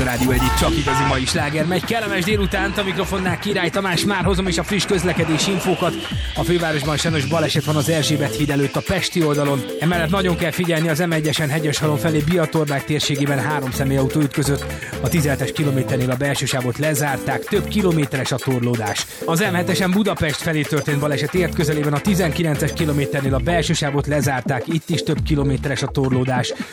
Rádió egyik csak igazi mai sláger megy. Kellemes délutánt, a mikrofonnál Király Tamás, már hozom is a friss közlekedési infókat. A fővárosban sajnos baleset van az Erzsébet híd előtt a pesti oldalon. Emellett nagyon kell figyelni az M1-esen Hegyeshalom felé Biatornák térségében 3 személyautó ütközött. A 17-es kilométernél a belső sávot lezárták, több kilométeres a torlódás. Az M7-esen Budapest felé történt baleset ért közelében a 19-es kilométernél a belső sávot lezárták, itt is több kilométeres a torlódás.